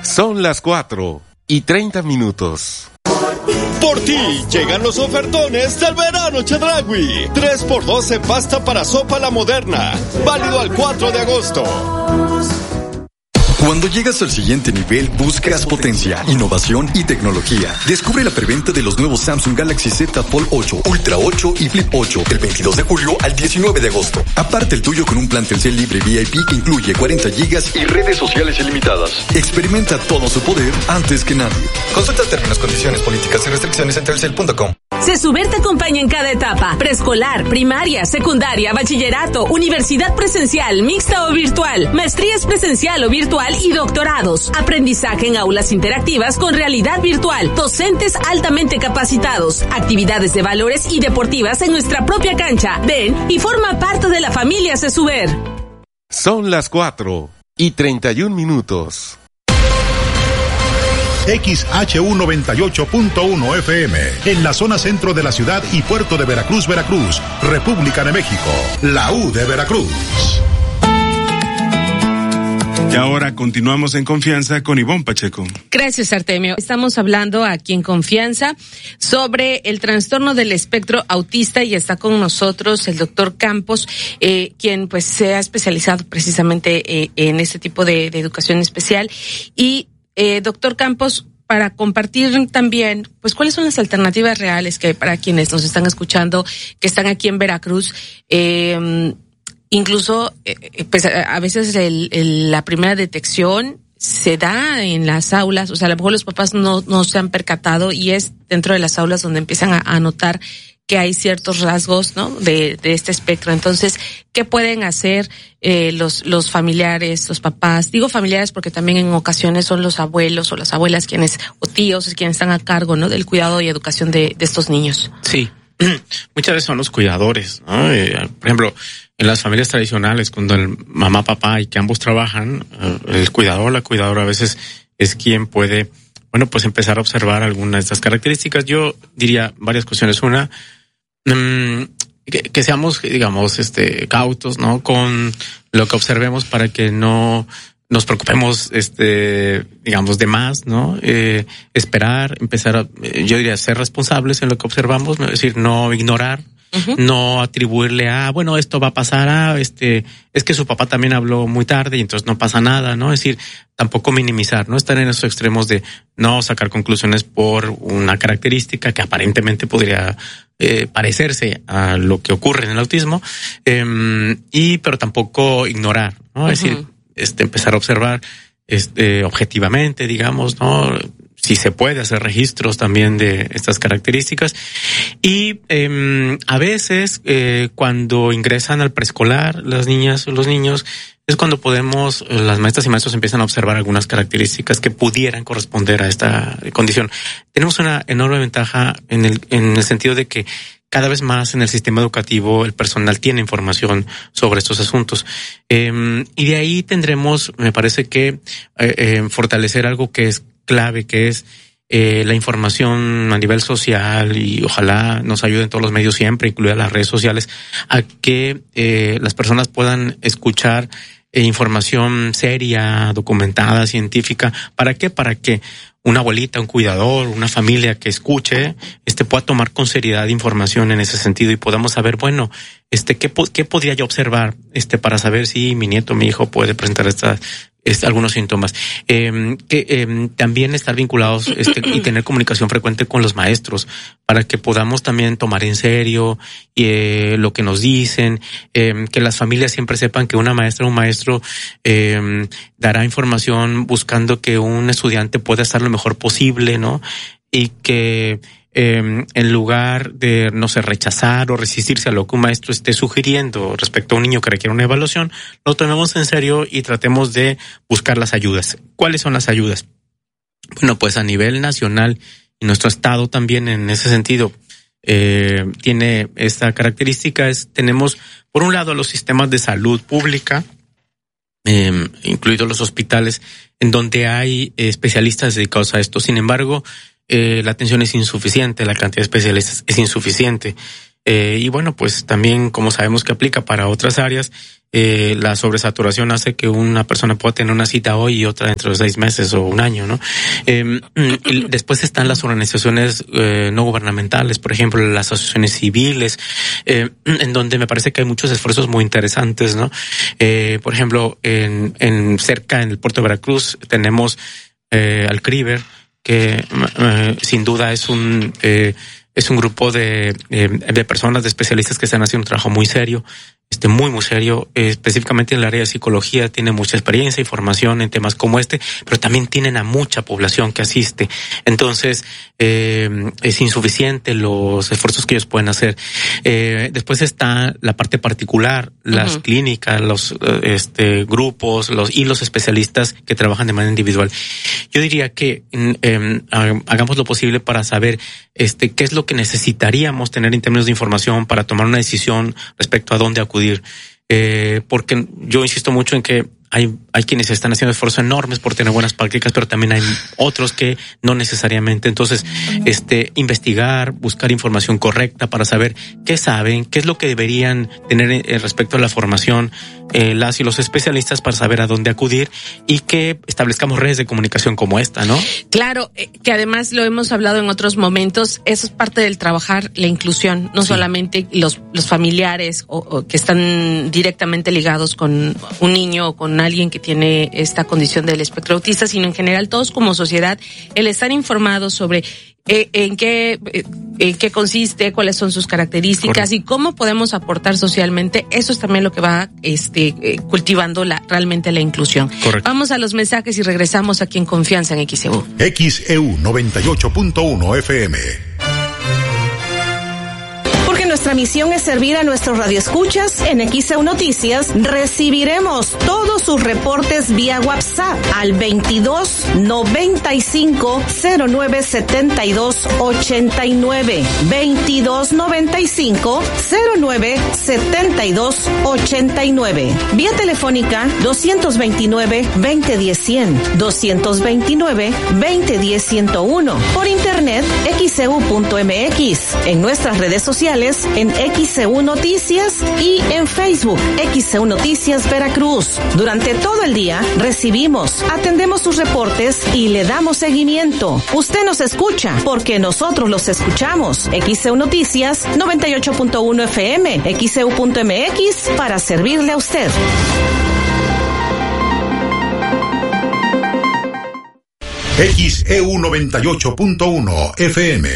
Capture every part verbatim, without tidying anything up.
Son las cuatro y treinta minutos. Por ti llegan los ofertones del verano Chedraui. tres por dos en pasta para sopa La Moderna. Válido al cuatro de agosto. Cuando llegas al siguiente nivel, buscas potencia, innovación y tecnología. Descubre la preventa de los nuevos Samsung Galaxy Z Fold ocho, Ultra ocho y Flip ocho del veintidós de julio al diecinueve de agosto. Aparte el tuyo con un plan Telcel libre V I P que incluye cuarenta gigas y redes sociales ilimitadas. Experimenta todo su poder antes que nadie. Consulta términos, condiciones, políticas y restricciones en telcel punto com. Cesuber te acompaña en cada etapa: preescolar, primaria, secundaria, bachillerato, universidad presencial, mixta o virtual, maestrías presencial o virtual y doctorados. Aprendizaje en aulas interactivas con realidad virtual, docentes altamente capacitados, actividades de valores y deportivas en nuestra propia cancha. Ven y forma parte de la familia Cesuber. Son las cuatro y treinta y un minutos. X H U noventa y ocho punto uno F M, en la zona centro de la ciudad y puerto de Veracruz, Veracruz, República de México, la U de Veracruz. Y ahora continuamos en Confianza con Ivonne Pacheco. Gracias, Artemio. Estamos hablando aquí en Confianza sobre el trastorno del espectro autista y está con nosotros el doctor Campos, eh, quien pues se ha especializado precisamente eh, en este tipo de, de educación especial. Y eh, doctor Campos, para compartir también, pues, cuáles son las alternativas reales que hay para quienes nos están escuchando, que están aquí en Veracruz, eh, incluso, eh, pues, a veces el, el, la primera detección se da en las aulas, o sea, a lo mejor los papás no, no se han percatado y es dentro de las aulas donde empiezan a, a notar que hay ciertos rasgos, ¿no?, de, de este espectro. Entonces, ¿qué pueden hacer eh, los los familiares, los papás? Digo familiares porque también en ocasiones son los abuelos o las abuelas quienes, o tíos, quienes están a cargo, ¿no?, del cuidado y educación de, de estos niños. Sí, muchas veces son los cuidadores, ¿no? Eh, por ejemplo, en las familias tradicionales, cuando el mamá, papá y que ambos trabajan, el cuidador, la cuidadora a veces es quien puede, bueno, pues empezar a observar algunas de estas características. Yo diría varias cuestiones. Una, Que, que seamos, digamos, este, cautos, ¿no?, con lo que observemos para que no nos preocupemos, este, digamos, de más, ¿no? Eh, esperar, empezar a, yo diría, ser responsables en lo que observamos, es decir, no ignorar, uh-huh. no atribuirle a, bueno, esto va a pasar a, este, es que su papá también habló muy tarde y entonces no pasa nada, ¿no? Es decir, tampoco minimizar, no estar en esos extremos de no sacar conclusiones por una característica que aparentemente podría eh, parecerse a lo que ocurre en el autismo, eh, y pero tampoco ignorar, ¿no? Uh-huh. Es decir, este, empezar a observar este, objetivamente, digamos, ¿no?, si se puede hacer registros también de estas características. Y eh, a veces eh, cuando ingresan al preescolar las niñas o los niños, es cuando podemos, las maestras y maestros empiezan a observar algunas características que pudieran corresponder a esta condición. Tenemos una enorme ventaja en el, en el sentido de que cada vez más en el sistema educativo el personal tiene información sobre estos asuntos. Eh, y de ahí tendremos, me parece que, eh, eh, fortalecer algo que es clave, que es eh, la información a nivel social, y ojalá nos ayuden todos los medios siempre, incluidas las redes sociales, a que eh, las personas puedan escuchar eh, información seria, documentada, científica. ¿Para qué? Para que una abuelita, un cuidador, una familia que escuche, este pueda tomar con seriedad información en ese sentido y podamos saber, bueno, este, qué, qué podría yo observar, este, para saber si mi nieto, mi hijo puede presentar estas, este, algunos síntomas. Eh, que, eh, también estar vinculados, este, y tener comunicación frecuente con los maestros para que podamos también tomar en serio, eh, lo que nos dicen, eh, que las familias siempre sepan que una maestra o un maestro, eh, dará información buscando que un estudiante pueda estar lo mejor posible, ¿no? Y que eh, en lugar de, no sé, rechazar o resistirse a lo que un maestro esté sugiriendo respecto a un niño que requiere una evaluación, lo tomemos en serio y tratemos de buscar las ayudas. ¿Cuáles son las ayudas? Bueno, pues a nivel nacional y nuestro estado también en ese sentido eh, tiene esta característica. Es, tenemos por un lado los sistemas de salud pública, Eh, incluidos los hospitales, en donde hay eh, especialistas dedicados a esto. Sin embargo, eh, la atención es insuficiente, la cantidad de especialistas es insuficiente. Eh, y bueno, pues también, como sabemos que aplica para otras áreas, eh, la sobresaturación hace que una persona pueda tener una cita hoy y otra dentro de seis meses o un año, ¿no? Eh, después están las organizaciones eh, no gubernamentales, por ejemplo, las asociaciones civiles, eh, en donde me parece que hay muchos esfuerzos muy interesantes, ¿no? Eh, por ejemplo, en, en cerca, en el puerto de Veracruz, tenemos eh, al CRIBER, que eh, sin duda es un... Eh, Es un grupo de, de, de personas, de especialistas que están haciendo un trabajo muy serio, este muy, muy serio, eh, específicamente en el área de psicología. Tienen mucha experiencia y formación en temas como este, pero también tienen a mucha población que asiste. Entonces, eh, es insuficiente los esfuerzos que ellos pueden hacer. Eh, después está la parte particular, las uh-huh. clínicas, los este grupos, los y los especialistas que trabajan de manera individual. Yo diría que eh, hagamos lo posible para saber este qué es lo que necesitaríamos tener en términos de información para tomar una decisión respecto a dónde acudir. Eh, porque yo insisto mucho en que hay, hay quienes están haciendo esfuerzos enormes por tener buenas prácticas, pero también hay otros que no necesariamente. Entonces, este, investigar, buscar información correcta para saber qué saben, qué es lo que deberían tener eh, respecto a la formación, eh, las y los especialistas para saber a dónde acudir y que establezcamos redes de comunicación como esta, ¿no? Claro, eh, que además lo hemos hablado en otros momentos, eso es parte del trabajar la inclusión, no sí. solamente los, los familiares o, o que están directamente ligados con un niño o con alguien que tiene esta condición del espectro autista, sino en general todos como sociedad, el estar informados sobre eh, en qué eh, en qué consiste, cuáles son sus características Correcto. Y cómo podemos aportar socialmente. Eso es también lo que va este eh, cultivando la realmente la inclusión. Correcto. Vamos a los mensajes y regresamos aquí en Confianza en X E U. X E U noventa y ocho punto uno F M. Nuestra misión es servir a nuestros radioescuchas. En X E U Noticias recibiremos todos sus reportes vía WhatsApp al veintidós noventa y cinco cero nueve setenta y dos ochenta y nueve, veintidós noventa y cinco cero nueve setenta y dos ochenta y nueve. Vía telefónica doscientos veintinueve veinte diez cien, doscientos veintinueve veinte diez ciento uno. Por internet x e u punto m x. En nuestras redes sociales en X E U Noticias y en Facebook X E U Noticias Veracruz. Durante todo el día recibimos, atendemos sus reportes y le damos seguimiento. Usted nos escucha porque nosotros los escuchamos. X E U Noticias noventa y ocho punto uno F M, x e u punto m x para servirle a usted. X E U noventa y ocho punto uno F M.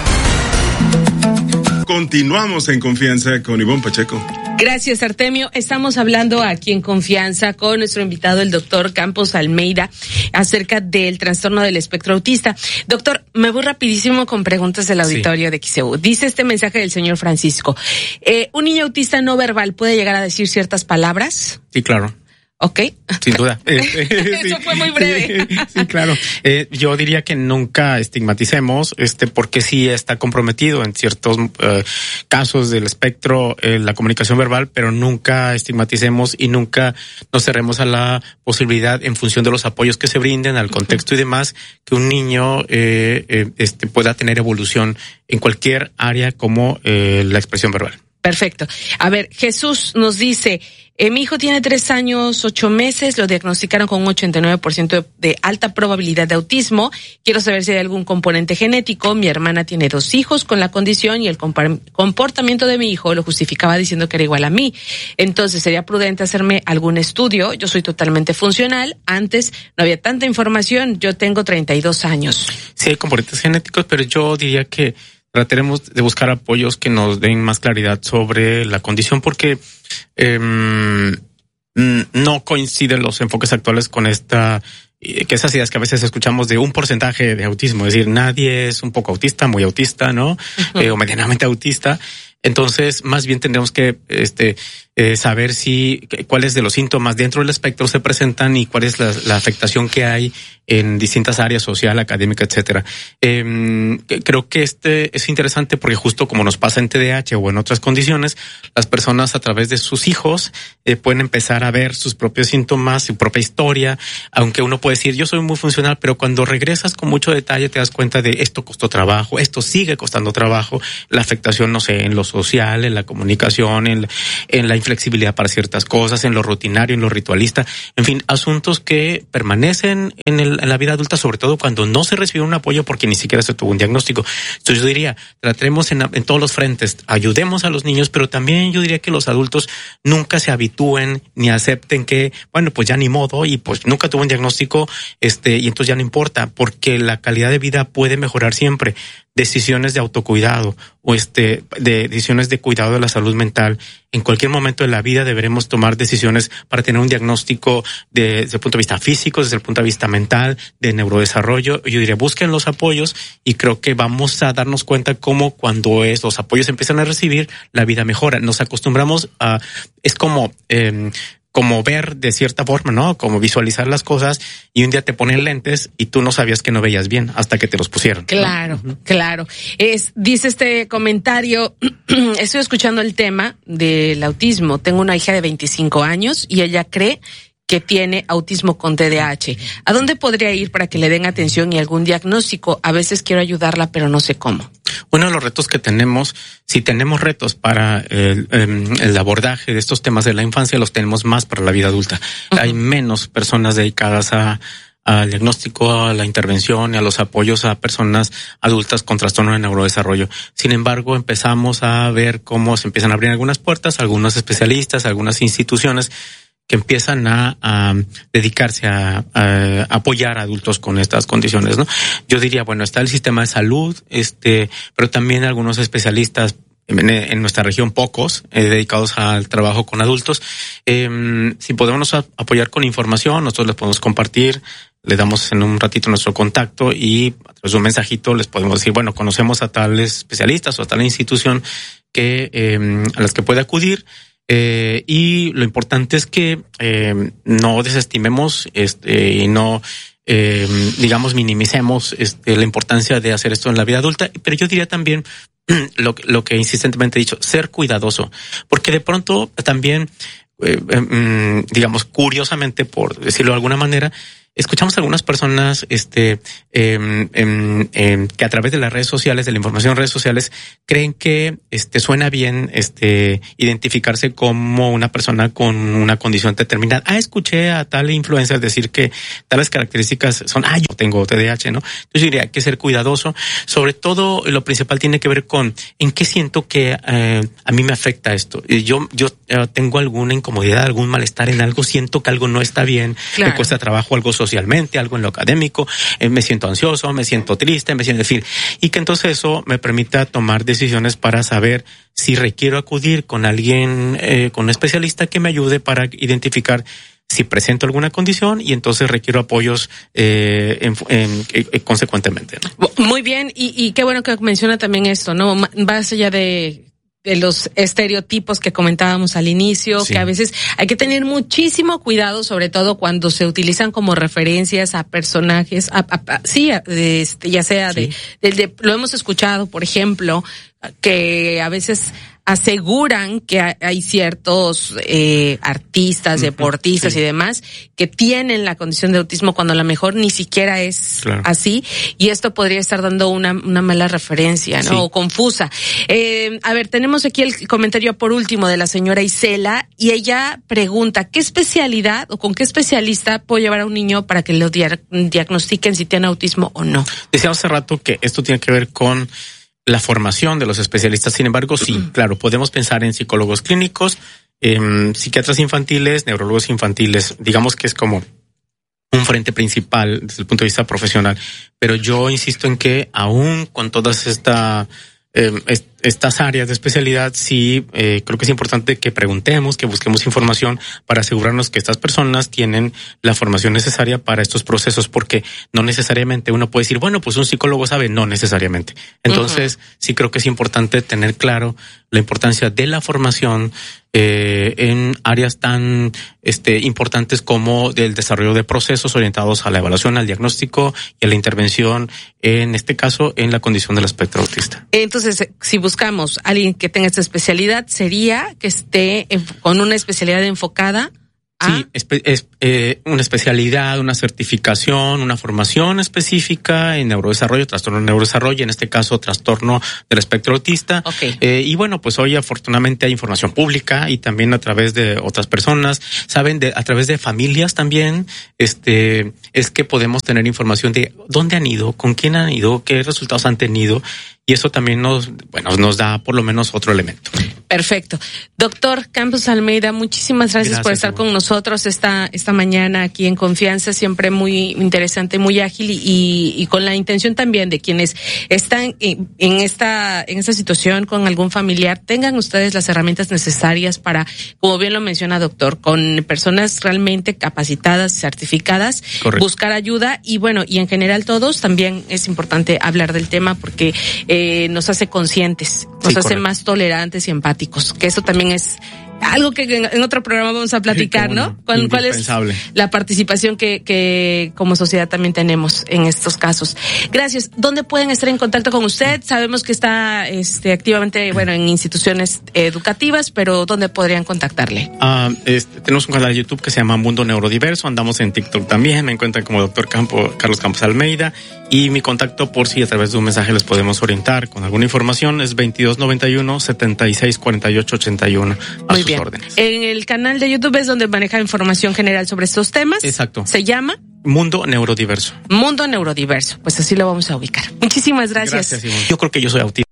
Continuamos en Confianza con Ivonne Pacheco. Gracias, Artemio. Estamos hablando aquí en Confianza con nuestro invitado, el doctor Campos Almeida, acerca del trastorno del espectro autista. Doctor, me voy rapidísimo con preguntas del auditorio sí. de X E U. Dice este mensaje del señor Francisco. Eh, ¿Un niño autista no verbal puede llegar a decir ciertas palabras? Sí, claro. Ok. Sin duda. Eso fue muy breve. Sí, sí claro. Eh, yo diría que nunca estigmaticemos, este, porque sí está comprometido en ciertos eh, casos del espectro eh, la comunicación verbal, pero nunca estigmaticemos y nunca nos cerremos a la posibilidad, en función de los apoyos que se brinden, al contexto y demás, que un niño eh, eh, este, pueda tener evolución en cualquier área como eh, la expresión verbal. Perfecto. A ver, Jesús nos dice, eh, mi hijo tiene tres años, ocho meses, lo diagnosticaron con un ochenta y nueve por ciento de, de alta probabilidad de autismo. Quiero saber si hay algún componente genético. Mi hermana tiene dos hijos con la condición y el compa- comportamiento de mi hijo lo justificaba diciendo que era igual a mí. Entonces, sería prudente hacerme algún estudio. Yo soy totalmente funcional. Antes no había tanta información. Yo tengo treinta y dos años. Sí, hay componentes genéticos, pero yo diría que trataremos de buscar apoyos que nos den más claridad sobre la condición, porque eh, no coinciden los enfoques actuales con esta, que esas ideas que a veces escuchamos de un porcentaje de autismo, es decir, nadie es un poco autista, muy autista, ¿no? Uh-huh. Eh, o medianamente autista. Entonces, más bien tendremos que este eh, saber si cuáles de los síntomas dentro del espectro se presentan y cuál es la, la afectación que hay en distintas áreas, social, académica, etcétera. Eh, creo que este es interesante porque justo como nos pasa en T D A H o en otras condiciones, las personas a través de sus hijos eh, pueden empezar a ver sus propios síntomas, su propia historia, aunque uno puede decir, yo soy muy funcional, pero cuando regresas con mucho detalle te das cuenta de esto costó trabajo, esto sigue costando trabajo, la afectación, no sé, en lo social, en la comunicación, en, en la inflexibilidad para ciertas cosas, en lo rutinario, en lo ritualista, en fin, asuntos que permanecen en, el, en la vida adulta, sobre todo cuando no se recibe un apoyo porque ni siquiera se tuvo un diagnóstico. Entonces yo diría, tratemos en, en todos los frentes, ayudemos a los niños, pero también yo diría que los adultos nunca se habitúen ni acepten que, bueno, pues ya ni modo y pues nunca tuvo un diagnóstico, este, y entonces ya no importa, porque la calidad de vida puede mejorar siempre. Decisiones de autocuidado o este de decisiones de cuidado de la salud mental. En cualquier momento de la vida deberemos tomar decisiones para tener un diagnóstico de, desde el punto de vista físico, desde el punto de vista mental, de neurodesarrollo. Yo diría, busquen los apoyos y creo que vamos a darnos cuenta cómo cuando es, los apoyos empiezan a recibir, la vida mejora. Nos acostumbramos a, es como, eh, como ver de cierta forma, ¿no? Como visualizar las cosas y un día te ponen lentes y tú no sabías que no veías bien hasta que te los pusieron. Claro, ¿no? claro. Es, dice este comentario, estoy escuchando el tema del autismo. Tengo una hija de veinticinco años y ella cree que tiene autismo con T D A H. ¿A dónde podría ir para que le den atención y algún diagnóstico? A veces quiero ayudarla, pero no sé cómo. Uno de los retos que tenemos, si tenemos retos para el, el abordaje de estos temas de la infancia, los tenemos más para la vida adulta. Uh-huh. Hay menos personas dedicadas a al diagnóstico, a la intervención y a los apoyos a personas adultas con trastorno de neurodesarrollo. Sin embargo, empezamos a ver cómo se empiezan a abrir algunas puertas, algunos especialistas, algunas instituciones que empiezan a, a dedicarse a, a apoyar a adultos con estas condiciones, ¿no? Yo diría, bueno, está el sistema de salud, este, pero también algunos especialistas en, en nuestra región, pocos, eh, dedicados al trabajo con adultos. Eh, si podemos apoyar con información, nosotros les podemos compartir, le damos en un ratito nuestro contacto y a través de un mensajito les podemos decir, bueno, conocemos a tales especialistas o a tal institución que eh, a las que puede acudir. Eh, y lo importante es que eh, no desestimemos este y no eh, digamos minimicemos este la importancia de hacer esto en la vida adulta, pero yo diría también lo, lo que insistentemente he dicho, ser cuidadoso, porque de pronto también eh, eh, digamos curiosamente, por decirlo de alguna manera, escuchamos a algunas personas este eh, eh, eh, que a través de las redes sociales, de la información en redes sociales, creen que este suena bien este identificarse como una persona con una condición determinada. Ah, escuché a tal influencer decir que tales características son, ah, yo tengo T D A H, ¿no? Entonces yo diría, hay que ser cuidadoso. Sobre todo, lo principal tiene que ver con en qué siento que eh, a mí me afecta esto. Yo yo eh, tengo alguna incomodidad, algún malestar en algo, siento que algo no está bien, claro. Me cuesta trabajo algo socialmente, algo en lo académico, eh, me siento ansioso, me siento triste, me siento, en fin, y que entonces eso me permita tomar decisiones para saber si requiero acudir con alguien, eh, con un especialista que me ayude para identificar si presento alguna condición y entonces requiero apoyos eh, en, en, en, consecuentemente, ¿no? Muy bien, y, y qué bueno que menciona también esto, ¿no? Más allá de de los estereotipos que comentábamos al inicio, sí. Que a veces hay que tener muchísimo cuidado, sobre todo cuando se utilizan como referencias a personajes, a, a, a, sí, a, este, ya sea sí. de, de, de, lo hemos escuchado, por ejemplo, que a veces aseguran que hay ciertos eh, artistas, deportistas sí. y demás que tienen la condición de autismo cuando a lo mejor ni siquiera es claro. así, y esto podría estar dando una una mala referencia, ¿no? Sí. O confusa. Eh, a ver, tenemos aquí el comentario por último de la señora Isela y ella pregunta, ¿qué especialidad o con qué especialista puedo llevar a un niño para que lo dia- diagnostiquen si tiene autismo o no? Decía hace rato que esto tiene que ver con la formación de los especialistas. Sin embargo, sí, claro, podemos pensar en psicólogos clínicos, eh, psiquiatras infantiles, neurólogos infantiles, digamos que es como un frente principal desde el punto de vista profesional. Pero yo insisto en que aún con todas esta, eh, estas áreas de especialidad, sí, eh, creo que es importante que preguntemos, que busquemos información para asegurarnos que estas personas tienen la formación necesaria para estos procesos, porque no necesariamente uno puede decir, bueno, pues un psicólogo sabe, no necesariamente. Entonces, uh-huh. sí creo que es importante tener claro la importancia de la formación eh, en áreas tan este importantes como el desarrollo de procesos orientados a la evaluación, al diagnóstico y a la intervención, en este caso, en la condición del espectro autista. Entonces, si buscamos a alguien que tenga esta especialidad, sería que esté en, con una especialidad enfocada a... Sí, es, es eh, una especialidad, una certificación, una formación específica en neurodesarrollo, trastorno de neurodesarrollo, en este caso trastorno del espectro autista. Okay. Eh, y bueno, pues hoy afortunadamente hay información pública y también a través de otras personas, saben, de a través de familias también, este, es que podemos tener información de dónde han ido, con quién han ido, qué resultados han tenido. Y eso también nos, bueno, nos da por lo menos otro elemento. Perfecto. Doctor Campos Almeida, muchísimas gracias, gracias por estar con nosotros esta, esta mañana aquí en Confianza, siempre muy interesante, muy ágil y, y, y con la intención también de quienes están en, en esta, en esta situación con algún familiar, tengan ustedes las herramientas necesarias para, como bien lo menciona doctor, con personas realmente capacitadas, certificadas, correcto, buscar ayuda y bueno, y en general todos también es importante hablar del tema porque eh, nos hace conscientes, nos sí, hace correcto, más tolerantes y empáticos, que eso también es algo que en otro programa vamos a platicar, sí, ¿no? ¿Cuál, ¿Cuál es la participación que, que como sociedad también tenemos en estos casos? Gracias. ¿Dónde pueden estar en contacto con usted? Sabemos que está este, activamente, bueno, en instituciones educativas, pero ¿dónde podrían contactarle? Uh, este, tenemos un canal de YouTube que se llama Mundo Neurodiverso, andamos en TikTok también, me encuentran como doctor Campo, Carlos Campos Almeida, y mi contacto, por si a través de un mensaje les podemos orientar con alguna información, es veintidós noventa y uno, setenta y seis cuarenta y ocho ochenta y uno. A sus órdenes. En el canal de YouTube es donde maneja información general sobre estos temas. Exacto. ¿Se llama? Mundo Neurodiverso. Mundo Neurodiverso. Pues así lo vamos a ubicar. Muchísimas gracias. Gracias, Ivonne. Yo creo que yo soy autista.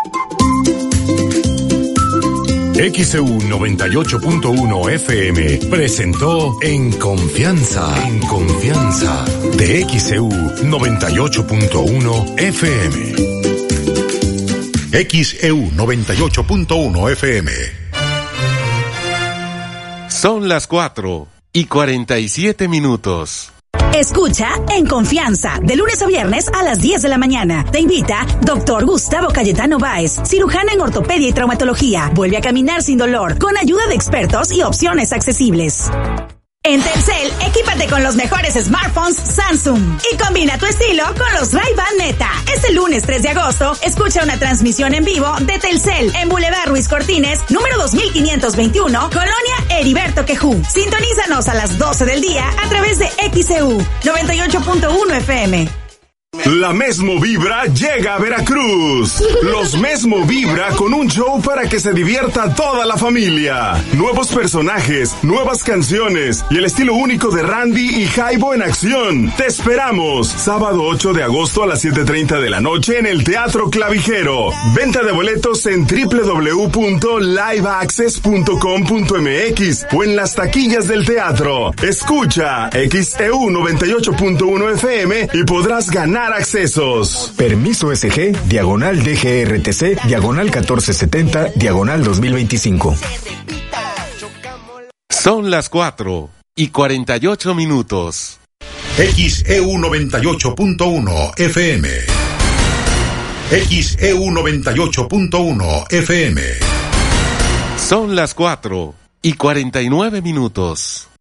X E U noventa y ocho punto uno F M presentó En Confianza, En Confianza, de X E U noventa y ocho punto uno F M. X E U noventa y ocho punto uno F M. Son las cuatro y cuarenta y siete minutos. Escucha En Confianza, de lunes a viernes a las diez de la mañana. Te invita doctor Gustavo Cayetano Báez, cirujano en ortopedia y traumatología. Vuelve a caminar sin dolor, con ayuda de expertos y opciones accesibles. En Telcel, equípate con los mejores smartphones Samsung y combina tu estilo con los Ray-Ban Neta. Este lunes tres de agosto, escucha una transmisión en vivo de Telcel en Boulevard Ruiz Cortines, número dos mil quinientos veintiuno, Colonia Heriberto Quejú. Sintonízanos a las doce del día a través de X E U noventa y ocho punto uno F M. La Mesmo Vibra llega a Veracruz. Los Mesmo Vibra con un show para que se divierta toda la familia. Nuevos personajes, nuevas canciones y el estilo único de Randy y Jaibo en acción. Te esperamos. Sábado ocho de agosto a las siete treinta de la noche en el Teatro Clavijero. Venta de boletos en doble u doble u doble u punto live access punto com punto m x o en las taquillas del teatro. Escucha X E U noventa y ocho punto uno F M y podrás ganar accesos. Permiso S G, diagonal D G R T C, diagonal catorce setenta, diagonal dos mil veinticinco. Son las cuatro y cuarenta y ocho minutos. X E U noventa y ocho punto uno F M. X E U noventa y ocho punto uno F M. Son las cuatro y cuarenta y nueve minutos.